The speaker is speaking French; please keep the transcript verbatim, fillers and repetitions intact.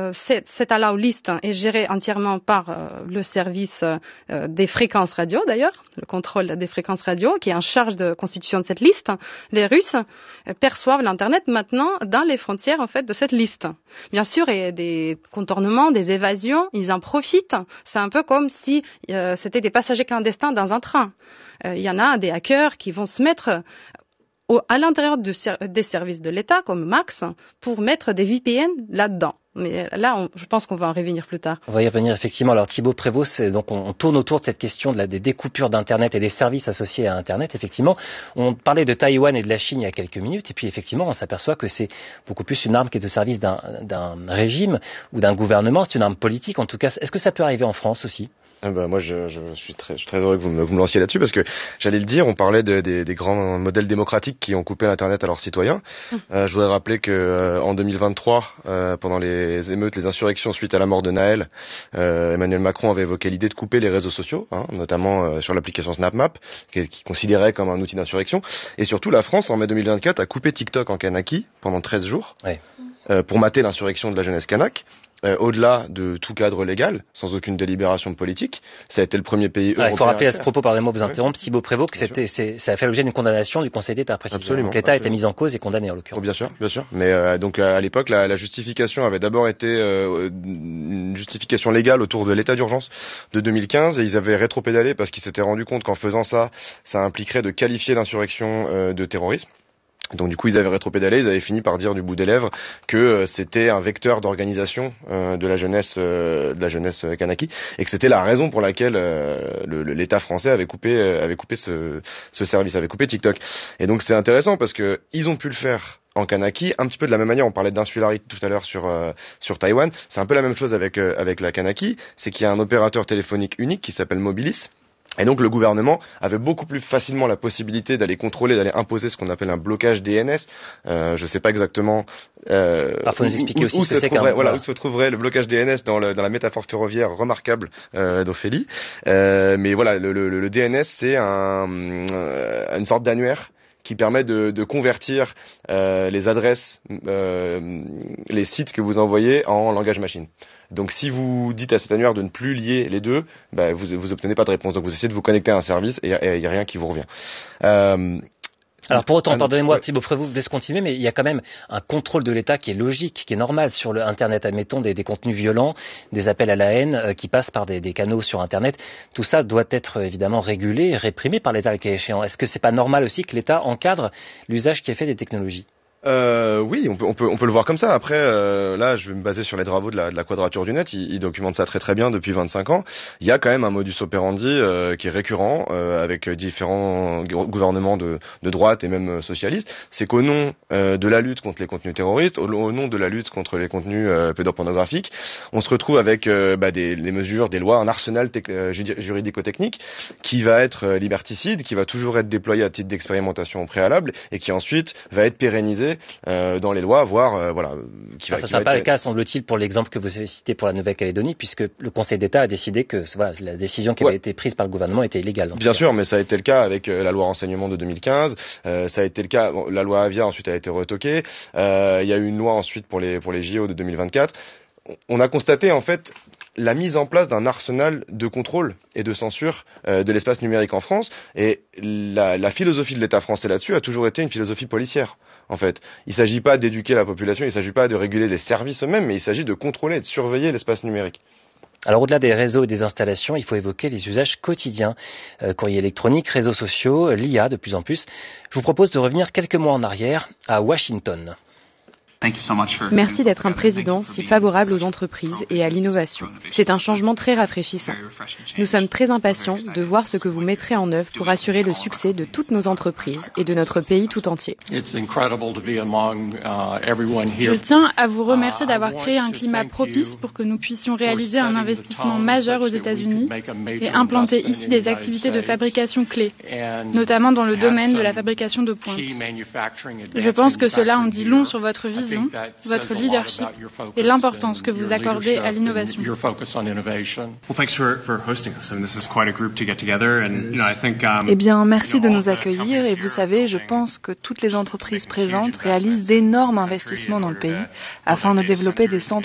euh, cette, cette allow list est gérée entièrement par euh, le service euh, des fréquences radio, d'ailleurs, le contrôle des fréquences radio, qui est en charge de constitution de cette liste. Les Russes euh, perçoivent l'Internet maintenant dans les frontières, en fait, de cette liste. Bien sûr, il y a des contournements, des évasions, ils en profitent. C'est un peu comme si euh, c'était des passagers clandestins dans un train. Euh, il y en a des hackers qui vont se mettre au, à l'intérieur de, des services de l'État, comme Max, pour mettre des V P N là-dedans. Mais là, on, je pense qu'on va en revenir plus tard. On va y revenir effectivement. Alors Thibaut Prévost, donc on, on tourne autour de cette question de la, des découpures d'Internet et des services associés à Internet. Effectivement, on parlait de Taïwan et de la Chine il y a quelques minutes, et puis effectivement, on s'aperçoit que c'est beaucoup plus une arme qui est au service d'un, d'un régime ou d'un gouvernement. C'est une arme politique, en tout cas. Est-ce que ça peut arriver en France aussi ? Ah bah moi je, je, suis très, je suis très heureux que vous me, vous me lanciez là-dessus parce que j'allais le dire, on parlait de, de, des grands modèles démocratiques qui ont coupé l'Internet à leurs citoyens. Mmh. Euh, je voudrais rappeler que euh, en deux mille vingt-trois, euh, pendant les émeutes, les insurrections suite à la mort de Naël, euh, Emmanuel Macron avait évoqué l'idée de couper les réseaux sociaux, hein, notamment euh, sur l'application SnapMap, qui, qui considérait comme un outil d'insurrection. Et surtout, la France, en mai deux mille vingt-quatre, a coupé TikTok en Kanaki pendant treize jours ouais. euh, pour mater l'insurrection de la jeunesse kanak. Euh, au-delà de tout cadre légal, sans aucune délibération politique. Ça a été le premier pays européen. Ah, il faut rappeler à ce propos, pardonnez-moi de vous interrompre, Thibaut Prévost, que c'était, c'est, ça a fait l'objet d'une condamnation du Conseil d'État précisément. Absolument. Donc l'État a été mis en cause et condamné en l'occurrence. Oh, bien sûr, bien sûr. Mais euh, donc à l'époque, la, la justification avait d'abord été euh, une justification légale autour de l'état d'urgence de deux mille quinze, et ils avaient rétropédalé parce qu'ils s'étaient rendu compte qu'en faisant ça, ça impliquerait de qualifier l'insurrection euh, de terrorisme. Donc du coup ils avaient rétropédalé, ils avaient fini par dire du bout des lèvres que euh, c'était un vecteur d'organisation euh, de la jeunesse euh, de la jeunesse euh, kanaki, et que c'était la raison pour laquelle euh, le, le, l'État français avait coupé euh, avait coupé ce, ce service, avait coupé TikTok. Et donc c'est intéressant parce que ils ont pu le faire en kanaki, un petit peu de la même manière. On parlait d'insularité tout à l'heure sur euh, sur Taïwan, c'est un peu la même chose avec euh, avec la kanaki, c'est qu'il y a un opérateur téléphonique unique qui s'appelle Mobilis. Et donc le gouvernement avait beaucoup plus facilement la possibilité d'aller contrôler, d'aller imposer ce qu'on appelle un blocage D N S. Euh, je sais pas exactement. Euh, Alors, faut nous expliquer où, aussi où ce se c'est trouverait, qu'un... voilà, où se trouverait le blocage D N S dans, le, dans la métaphore ferroviaire remarquable euh, d'Ophélie. Euh, mais voilà, le, le, le D N S c'est un, euh, une sorte d'annuaire qui permet de, de convertir euh, les adresses, euh, les sites que vous envoyez en langage machine. Donc si vous dites à cet annuaire de ne plus lier les deux, bah, vous vous obtenez pas de réponse. Donc vous essayez de vous connecter à un service et il n'y a rien qui vous revient. Euh, Alors pour autant, pardonnez-moi Thibaut Prévost, vous laisse continuer, mais il y a quand même un contrôle de l'État qui est logique, qui est normal sur le Internet, admettons des, des contenus violents, des appels à la haine euh, qui passent par des, des canaux sur Internet. Tout ça doit être évidemment régulé, réprimé par l'État le cas échéant. Est-ce que c'est pas normal aussi que l'État encadre l'usage qui est fait des technologies ? Euh, oui, on peut, on peut, on peut le voir comme ça. Après, euh, là, je vais me baser sur les travaux de la, de la Quadrature du Net. Ils, ils documentent ça très très bien depuis vingt-cinq ans. Il y a quand même un modus operandi euh, qui est récurrent euh, avec différents gouvernements de, de droite et même socialistes. C'est qu'au nom euh, de la lutte contre les contenus terroristes, au, au nom de la lutte contre les contenus euh, pédopornographiques, on se retrouve avec euh, bah, des, des mesures, des lois, un arsenal tec- euh, juridico-technique qui va être euh, liberticide, qui va toujours être déployé à titre d'expérimentation au préalable et qui ensuite va être pérennisé Euh, dans les lois, voire euh, voilà. Qui va, ça ne sera pas être... le cas, semble-t-il, pour l'exemple que vous avez cité pour la Nouvelle-Calédonie, puisque le Conseil d'État a décidé que voilà, la décision qui ouais. avait été prise par le gouvernement était illégale. Bien sûr, mais ça a été le cas avec euh, la loi renseignement de deux mille quinze. Euh, ça a été le cas. Bon, la loi Avia ensuite a été retoquée. Euh, il y a eu une loi ensuite pour les pour les J O de deux mille vingt-quatre. On a constaté en fait la mise en place d'un arsenal de contrôle et de censure euh, de l'espace numérique en France, et la, la philosophie de l'État français là-dessus a toujours été une philosophie policière. En fait, il ne s'agit pas d'éduquer la population, il ne s'agit pas de réguler les services eux-mêmes, mais il s'agit de contrôler et de surveiller l'espace numérique. Alors au-delà des réseaux et des installations, il faut évoquer les usages quotidiens, euh, courrier électronique, réseaux sociaux, l'I A de plus en plus. Je vous propose de revenir quelques mois en arrière à Washington. Merci d'être un président si favorable aux entreprises et à l'innovation. C'est un changement très rafraîchissant. Nous sommes très impatients de voir ce que vous mettrez en œuvre pour assurer le succès de toutes nos entreprises et de notre pays tout entier. Je tiens à vous remercier d'avoir créé un climat propice pour que nous puissions réaliser un investissement majeur aux États-Unis et implanter ici des activités de fabrication clés, notamment dans le domaine de la fabrication de pointe. Je pense que cela en dit long sur votre vision, votre leadership et l'importance que vous accordez à l'innovation. Eh bien, merci de nous accueillir et vous savez, je pense que toutes les entreprises présentes réalisent d'énormes investissements dans le pays afin de développer des centres